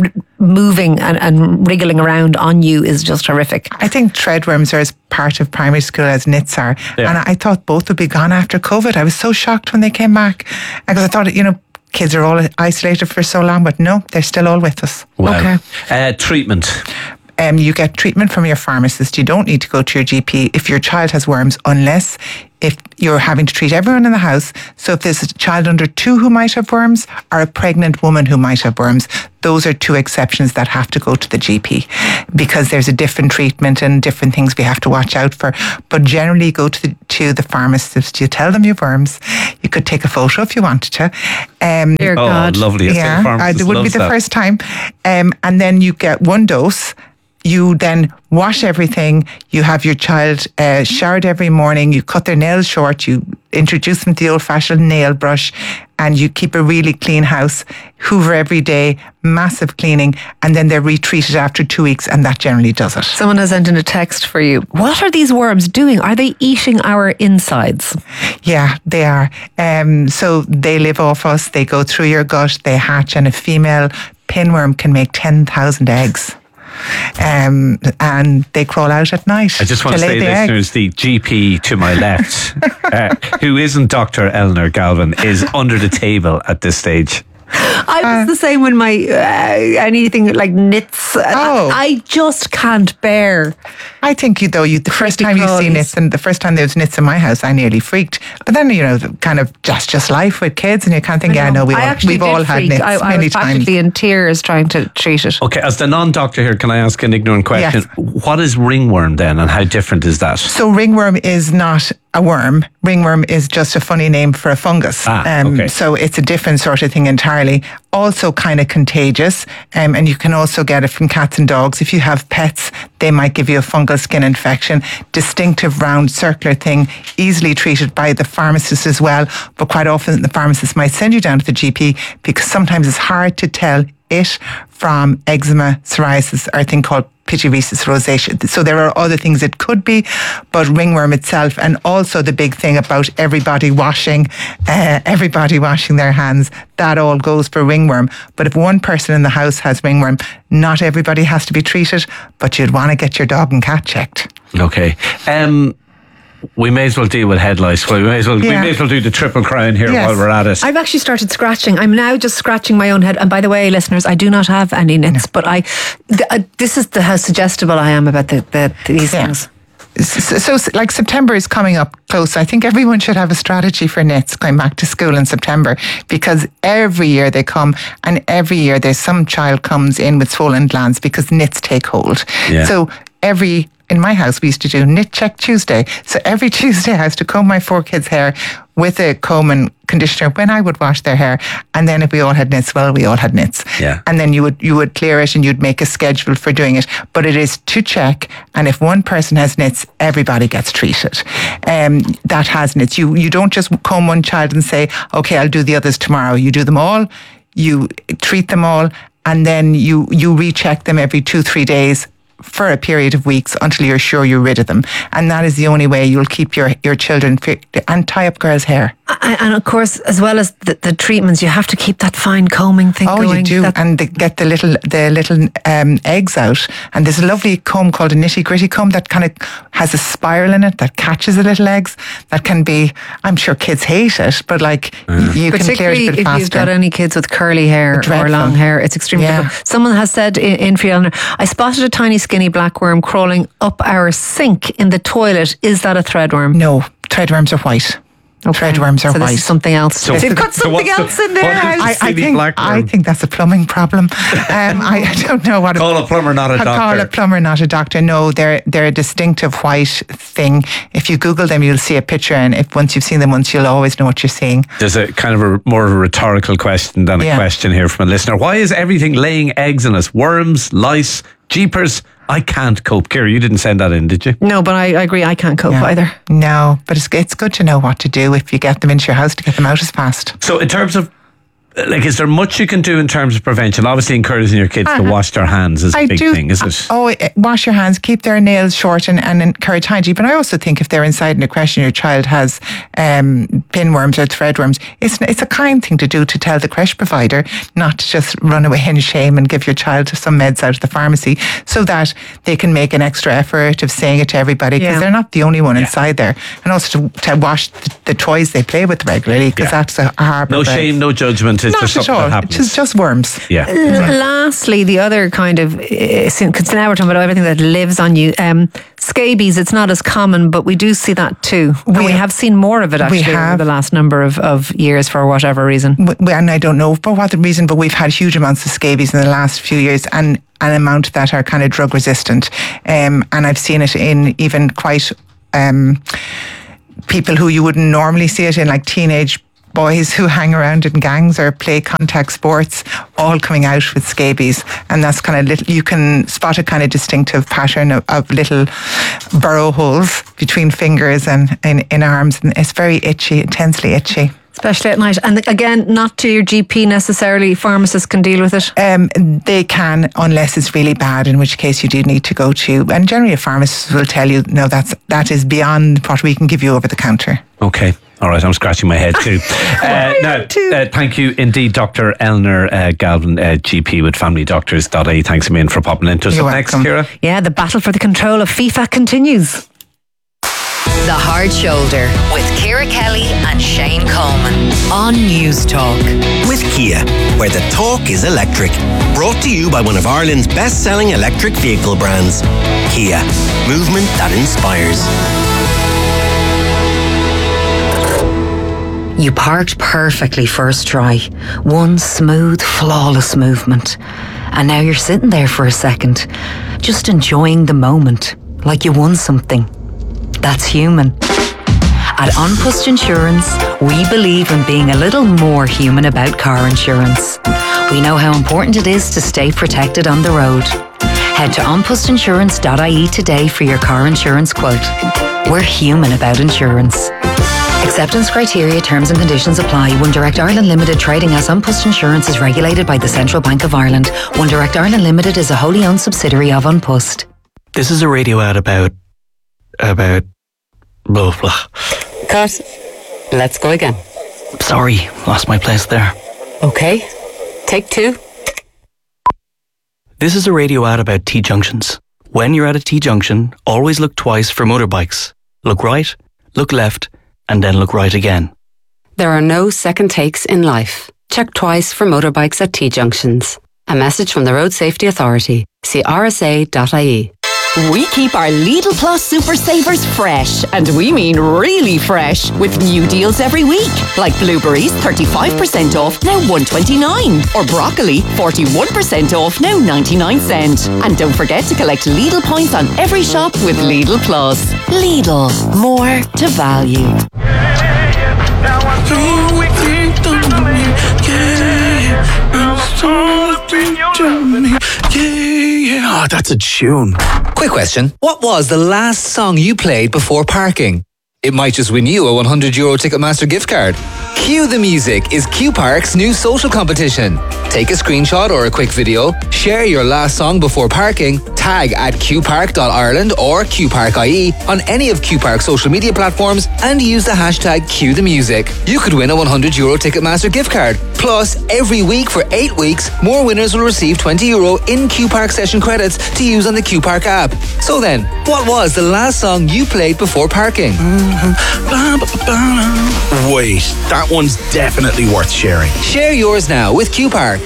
moving and wriggling around on you is just horrific. I think threadworms are as part of primary school as nits are. Yeah. And I thought both would be gone after COVID. I was so shocked when they came back because I thought, kids are all isolated for so long, but no, they're still all with us. Wow. Treatment. You get treatment from your pharmacist. You don't need to go to your GP if your child has worms, unless if you're having to treat everyone in the house. So if there's a child under 2 who might have worms, or a pregnant woman who might have worms, those are 2 exceptions that have to go to the GP, because there's a different treatment and different things we have to watch out for. But generally go to the pharmacist. You tell them you have worms. You could take a photo if you wanted to. Dear God. Lovely. Yeah, it would be the first time. And then you get 1 dose. You then wash everything. You have your child showered every morning. You cut their nails short. You introduce them to the old-fashioned nail brush, and you keep a really clean house. Hoover every day, massive cleaning, and then they're retreated after 2 weeks, and that generally does it. Someone has sent in a text for you. What are these worms doing? Are they eating our insides? Yeah, they are. So they live off us. They go through your gut. They hatch, and a female pinworm can make 10,000 eggs. And they crawl out at night. I just want to say, listeners, the GP to my left, who isn't Dr. Eleanor Galvin, is under the table at this stage. I was the same when my anything like nits. I just can't bear. I think the first time you see nits, and the first time there was nits in my house, I nearly freaked. But then kind of just life with kids, and you can't think, we've all had nits I many was times. practically in tears trying to treat it. Okay, as the non-doctor here, can I ask an ignorant question? Yes. What is ringworm then, and how different is that? So ringworm is not a worm. Ringworm is just a funny name for a fungus. Okay. So it's a different sort of thing entirely. Also kind of contagious. And you can also get it from cats and dogs. If you have pets, they might give you a fungal skin infection. Distinctive round circular thing, easily treated by the pharmacist as well. But quite often the pharmacist might send you down to the GP, because sometimes it's hard to tell it from eczema, psoriasis, or a thing called pityriasis rosacea. So there are other things it could be, but ringworm itself, and also the big thing about everybody washing their hands, that all goes for ringworm. But if one person in the house has ringworm, not everybody has to be treated, but you'd want to get your dog and cat checked. Okay. We may as well deal with head lice. We may as well do the triple crown here while we're at it. I've actually started scratching. I'm now just scratching my own head. And by the way, listeners, I do not have any nits, but this is how suggestible I am about these things. So like September is coming up close. I think everyone should have a strategy for nits going back to school in September, because every year they come, and every year there's some child comes in with swollen glands because nits take hold. Yeah. So in my house, we used to do Nit Check Tuesday. So every Tuesday I used to comb my 4 kids' hair with a comb and conditioner when I would wash their hair. And then if we all had nits, well, we all had nits. Yeah. And then you would clear it, and you'd make a schedule for doing it. But it is to check. And if one person has nits, everybody gets treated. That has nits. You don't just comb one child and say, okay, I'll do the others tomorrow. You do them all. You treat them all. And then you recheck them every 2-3 days for a period of weeks until you're sure you're rid of them. And that is the only way you'll keep your children fit, and tie up girls' hair. And of course, as well as the treatments, you have to keep that fine combing thing going. Oh, you do. And get the little eggs out. And there's a lovely comb called a nitty-gritty comb that kind of has a spiral in it that catches the little eggs. That can be, I'm sure kids hate it, but you can clear it a bit faster. If you've got any kids with curly hair or long hair, it's extremely difficult. Someone has said in Fiona, I spotted a tiny skinny black worm crawling up our sink in the toilet. Is that a threadworm? No, threadworms are white. Okay. Threadworms are white. This is something else. They've got something else in there. I think that's a plumbing problem. I don't know what. Call a plumber, not a doctor. Call a plumber, not a doctor. No, they're a distinctive white thing. If you Google them, you'll see a picture, and once you've seen them once, you'll always know what you're seeing. There's a kind of more of a rhetorical question than a question here from a listener. Why is everything laying eggs in us? Worms, lice, jeepers. I can't cope. Kira, you didn't send that in, did you? No, but I agree. I can't cope either. No, but it's good to know what to do if you get them into your house to get them out as fast. So in terms of Like, is there much you can do in terms of prevention? Obviously, encouraging your kids to wash their hands is a big thing, is it? Wash your hands, keep their nails short, and encourage hygiene. But I also think if they're inside in a creche and your child has pinworms or threadworms, it's a kind thing to do to tell the creche provider, not to just run away in shame and give your child some meds out of the pharmacy, so that they can make an extra effort of saying it to everybody, because they're not the only one inside there. And also to wash the toys they play with regularly, because that's a harbour. No shame, no judgment. It's just something that happens. It's just worms. Yeah. Lastly, the other kind of, because now we're talking about everything that lives on you, scabies, it's not as common, but we do see that too. We have seen more of it actually over the last number of years for whatever reason. And I don't know for what reason, but we've had huge amounts of scabies in the last few years, and an amount that are kind of drug resistant. And I've seen it in even quite people who you wouldn't normally see it in, like teenage boys who hang around in gangs or play contact sports, all coming out with scabies. And that's kind of little, you can spot a kind of distinctive pattern of little burrow holes between fingers and in arms, and it's very itchy, intensely itchy. Especially at night. And again, not to your GP necessarily, pharmacists can deal with it? They can, unless it's really bad, in which case you do need to go to, and generally a pharmacist will tell you, no, that is beyond what we can give you over the counter. Okay. All right, I'm scratching my head too. Thank you indeed, Dr. Eleanor Galvin, GP with familydoctors.ie. Thanks a million for popping into us. Up next, Ciara? Yeah, the battle for the control of FIFA continues. The Hard Shoulder with Ciara Kelly and Shane Coleman on News Talk. With Kia, where the talk is electric. Brought to you by one of Ireland's best-selling electric vehicle brands. Kia, movement that inspires. You parked perfectly first try. One smooth, flawless movement. And now you're sitting there for a second, just enjoying the moment, like you won something. That's human. At Unpust Insurance, we believe in being a little more human about car insurance. We know how important it is to stay protected on the road. Head to unpustinsurance.ie today for your car insurance quote. We're human about insurance. Acceptance criteria, terms and conditions apply. One Direct Ireland Limited, trading as Unpust Insurance, is regulated by the Central Bank of Ireland. One Direct Ireland Limited is a wholly owned subsidiary of Unpust. This is a radio ad about blah blah. Cut. Let's go again. Sorry, lost my place there. Okay. Take two. This is a radio ad about T-junctions. When you're at a T-junction, always look twice for motorbikes. Look right, look left, and then look right again. There are no second takes in life. Check twice for motorbikes at T-junctions. A message from the Road Safety Authority. See rsa.ie. We keep our Lidl Plus Super Savers fresh, and we mean really fresh, with new deals every week. Like blueberries, 35% off, now $1.29. Or broccoli, 41% off, now 99 cents. And don't forget to collect Lidl points on every shop with Lidl Plus. Lidl, more to value. Oh, that's a tune. Quick question. What was the last song you played before parking? It might just win you a €100 Ticketmaster gift card. Cue the Music is Q Park's new social competition. Take a screenshot or a quick video, share your last song before parking, tag at qpark.ireland or qpark.ie on any of Q Park's social media platforms, and use the hashtag Cue the Music. You could win a €100 Ticketmaster gift card. Plus, every week for 8 weeks, more winners will receive €20 in Q Park session credits to use on the Q Park app. So then, what was the last song you played before parking? Wait, that one's definitely worth sharing. Share yours now with Q Park.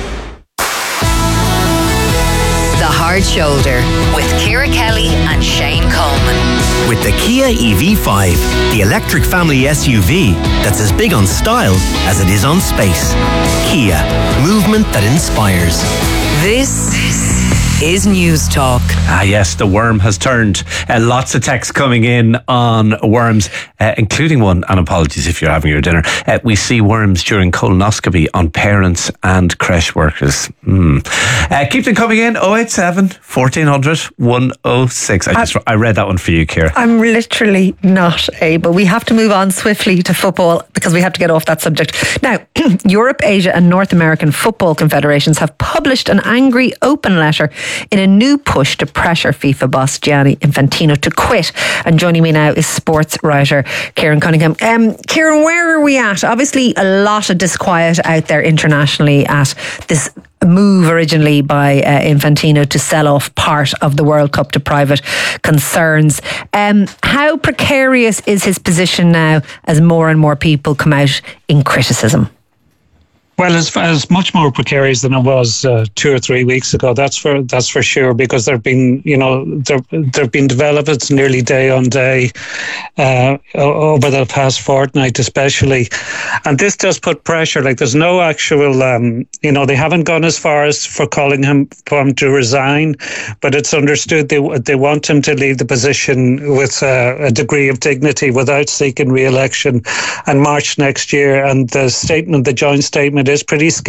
The Hard Shoulder with Ciara Kelly and Shane Coleman. With the Kia EV5, the electric family SUV that's as big on style as it is on space. Kia, movement that inspires. This is News Talk. Ah, yes, the worm has turned. Lots of texts coming in on worms, including one, and apologies if you're having your dinner. We see worms during colonoscopy on parents and creche workers. Keep them coming in. 087 1400 106. I read that one for you, Ciara. I'm literally not able. We have to move on swiftly to football because we have to get off that subject. Now, Europe, Asia and North American football confederations have published an angry open letter in a new push to pressure FIFA boss Gianni Infantino to quit. And joining me now is sports writer Kieran Cunningham. Kieran, where are we at? Obviously a lot of disquiet out there internationally at this move originally by Infantino to sell off part of the World Cup to private concerns. How precarious is his position now as more and more people come out in criticism? Well, it's much more precarious than it was 2 or 3 weeks ago. That's for sure, because there've been developments nearly day on day over the past fortnight, especially, and this does put pressure. Like, there's no actual, they haven't gone as far as for calling for him to resign, but it's understood they want him to leave the position with a degree of dignity without seeking re-election in March next year. And the joint statement is pretty